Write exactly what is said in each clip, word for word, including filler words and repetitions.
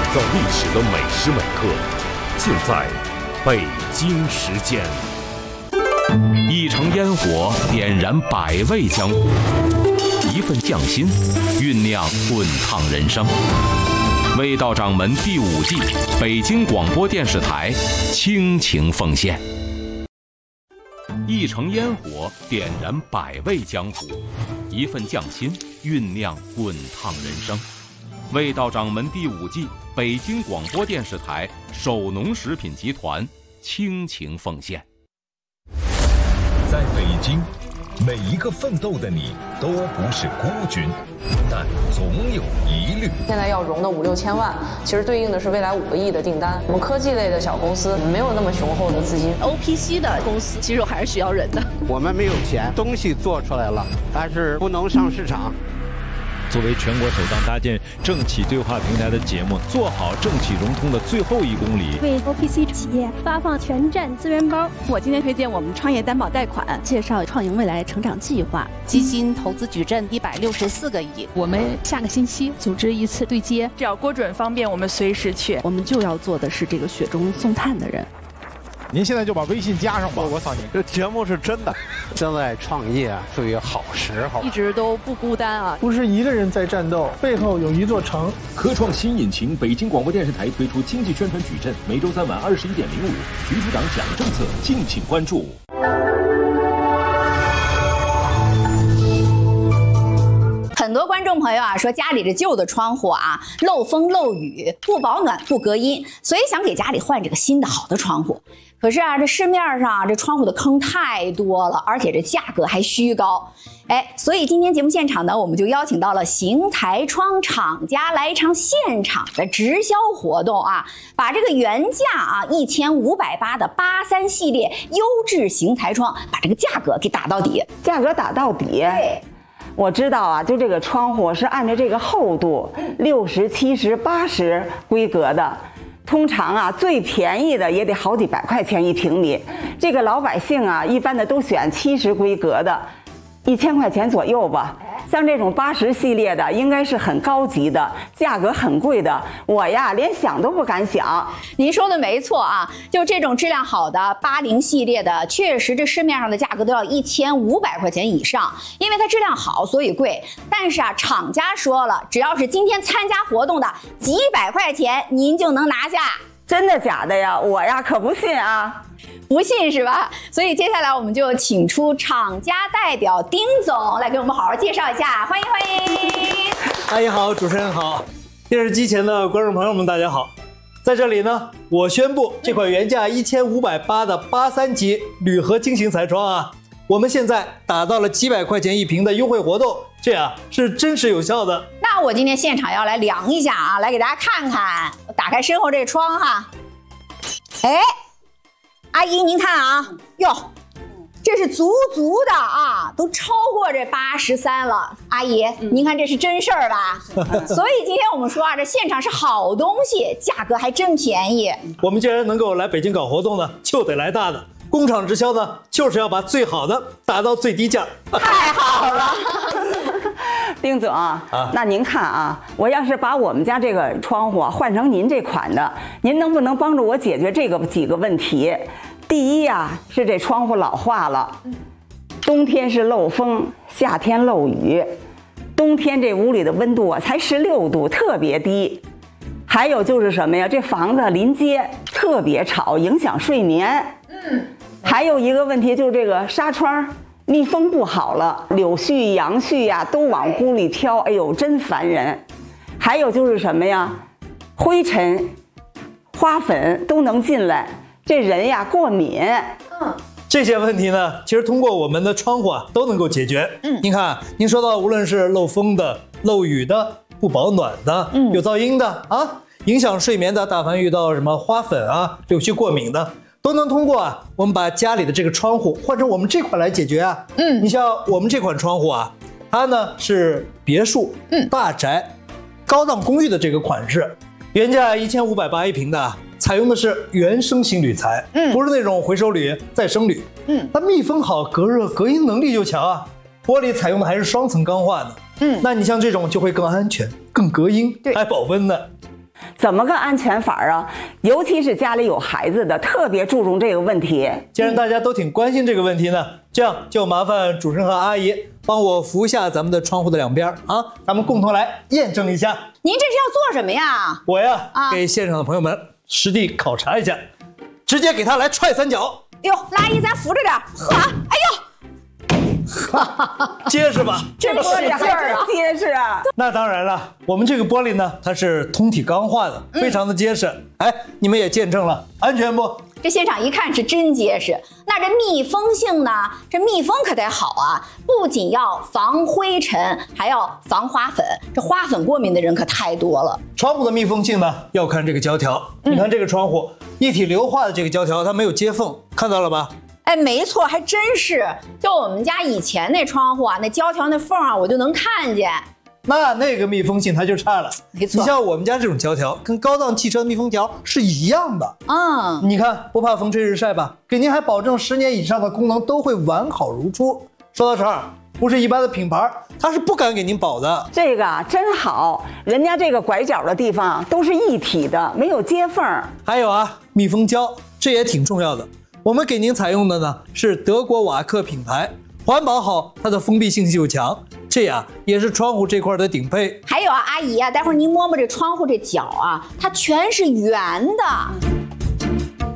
造历史的每时每刻，尽在北京时间。一城烟火点燃百味江湖，一份匠心酝酿滚烫人生。味道掌门第五季，北京广播电视台倾情奉献。一城烟火点燃百味江湖，一份匠心酝酿滚烫人生。味道掌门第五季，北京广播电视台首农食品集团倾情奉献。 在北京，每一个奋斗的你都不是孤军，但总有疑虑。 现在要融的五六千万，其实对应的是未来五个亿的订单。我们科技类的小公司没有那么雄厚的资金。 O P C 的公司其实还是需要人的。 我们没有钱，东西做出来了，但是不能上市场。 作为全国首档搭建政企对话平台的节目，做好政企融通的最后一公里， 为 O P C 企业发放全站资源包。 我今天推荐我们创业担保贷款，介绍创盈未来成长计划，基金投资矩阵一百六十四个亿。 我们下个星期组织一次对接， 只要郭准方便，我们随时去。 我们就要做的是这个雪中送炭的人。 您现在就把微信加上吧， 我扫您。这节目是真的。现在创业啊，属于好时候， 一直都不孤单啊。 不是一个人在战斗，背后有一座城。 科创新引擎，北京广播电视台推出经济宣传矩阵，每周三晚二十一点零五，徐处长讲政策，敬请关注。 很多观众朋友啊说家里这旧的窗户啊漏风漏雨不保暖不隔音，所以想给家里换这个新的好的窗户。可是啊这市面上这窗户的坑太多了，而且这价格还虚高。哎，所以今天节目现场呢，我们就邀请到了邢台窗厂家来一场现场的直销活动啊，把这个原价啊一千五百八的八三系列优质邢台窗，把这个价格给打到底。 价格打到底。对。我知道啊，就这个窗户是按照这个厚度，六十、七十、八十规格的，通常啊最便宜的也得好几百块钱一平米。这个老百姓啊，一般的都选七十规格的，一千块钱左右吧。像这种八十系列的，应该是很高级的，价格很贵的。我呀，连想都不敢想。 您说的没错啊，就这种质量好的八零系列的，确实这市面上的价格都要一千五百块钱以上，因为它质量好，所以贵。但是啊，厂家说了，只要是今天参加活动的，几百块钱您就能拿下。 真的假的呀？我呀可不信啊。 不信是吧？所以接下来我们就请出厂家代表丁总来给我们好好介绍一下，欢迎欢迎。 阿姨好，主持人好，电视机前的观众朋友们大家好。在这里呢，我宣布这款原价一千五百八的八三级铝合金型彩窗啊，我们现在打到了几百块钱一平的优惠活动，这样是真实有效的。 那我今天现场要来量一下啊，来给大家看看，我打开身后这窗哈，哎。阿姨您看啊，哟，这是足足的啊，都超过这八十三了。阿姨，嗯、您看这是真事儿吧？所以今天我们说啊，这现场是好东西，价格还真便宜。 我们既然能够来北京搞活动呢，就得来大的。工厂直销呢，就是要把最好的打到最低价。 太好了。 丁总啊，那您看啊，我要是把我们家这个窗户啊换成您这款的，您能不能帮助我解决这个几个问题？第一呀、啊，是这窗户老化了，冬天是漏风，夏天漏雨，冬天这屋里的温度啊才十六度，特别低。还有就是什么呀？这房子临街特别吵，影响睡眠。嗯。还有一个问题就是这个纱窗。密封不好了，柳絮、杨絮呀、啊、都往屋里飘，哎呦，真烦人。还有就是什么呀，灰尘、花粉都能进来，这人呀过敏。 嗯，这些问题呢，其实通过我们的窗户啊都能够解决。嗯，您看，您说到无论是漏风的、漏雨的、不保暖的、嗯、有噪音的啊，影响睡眠的，大凡遇到什么花粉啊、柳絮过敏的。都能通过啊，我们把家里的这个窗户换成我们这款来解决啊。嗯，你像我们这款窗户啊，它呢是别墅、嗯、大宅、高档公寓的这个款式，原价一千五百八一平的，采用的是原生型铝材，嗯，不是那种回收铝、再生铝，嗯，它密封好，隔热隔音能力就强啊。玻璃采用的还是双层钢化的，嗯，那你像这种就会更安全、更隔音，还保温的。 怎么个安全法啊？尤其是家里有孩子的，特别注重这个问题。 既然大家都挺关心这个问题呢，这样就麻烦主持人和阿姨帮我扶一下咱们的窗户的两边啊，咱们共同来验证一下。 您这是要做什么呀？ 我呀，啊、给线上的朋友们实地考察一下，直接给他来踹三脚。 哟，阿姨咱扶着点，呵，哎呦。 结实吧？ 这玻璃还真结实啊！ 那当然了，我们这个玻璃呢，它是通体钢化的，非常的结实。嗯、哎，你们也见证了，安全不？ 这现场一看是真结实。那这密封性呢？这密封可得好啊！不仅要防灰尘，还要防花粉。这花粉过敏的人可太多了。 窗户的密封性呢，要看这个胶条。嗯、你看这个窗户一体硫化的这个胶条，它没有接缝，看到了吧？ 哎，没错，还真是。就我们家以前那窗户啊，那胶条那缝啊，我就能看见。 那那个密封性它就差了。 没错， 你像我们家这种胶条，跟高档汽车的密封条是一样的。 嗯， 你看不怕风吹日晒吧？给您还保证十年以上的功能都会完好如初。说到这儿，不是一般的品牌，它是不敢给您保的。 这个真好，人家这个拐角的地方都是一体的，没有接缝。 还有啊，密封胶，这也挺重要的。我们给您采用的呢是德国瓦克品牌，环保好，它的封闭性又强，这呀也是窗户这块的顶配。 还有啊，阿姨啊，待会儿您摸摸这窗户这角啊，它全是圆的。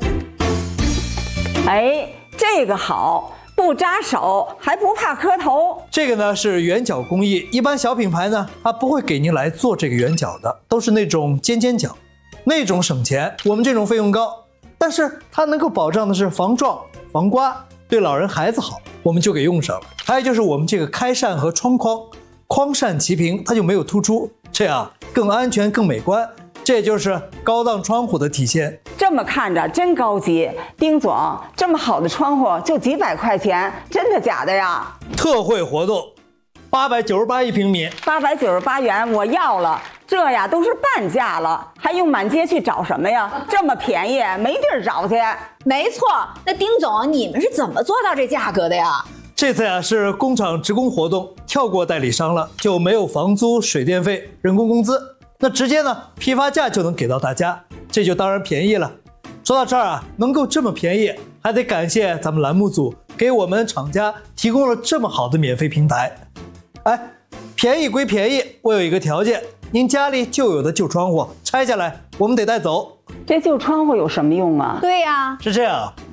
哎，这个好，不扎手，还不怕磕头。 这个呢是圆角工艺，一般小品牌呢它不会给您来做这个圆角的，都是那种尖尖角，那种省钱，我们这种费用高。但是它能够保障的是防撞、防刮，对老人孩子好，我们就给用上了。还有就是我们这个开扇和窗框，框扇齐平，它就没有突出，这样更安全、更美观。这也就是高档窗户的体现。 这么看着真高级，丁总，这么好的窗户就几百块钱，真的假的呀？ 特惠活动，八百九十八一平米， 八百九十八元我要了。这呀都是半价了，还用满街去找什么呀？这么便宜，没地儿找去。 没错，那丁总，你们是怎么做到这价格的呀？ 这次呀是工厂职工活动，跳过代理商了，就没有房租、水电费、人工工资，那直接呢批发价就能给到大家，这就当然便宜了。说到这儿啊，能够这么便宜，还得感谢咱们栏目组给我们厂家提供了这么好的免费平台。哎，便宜归便宜，我有一个条件。您家里旧有的旧窗户拆下来，我们得带走。 这旧窗户有什么用啊？ 对呀、啊， 是这样，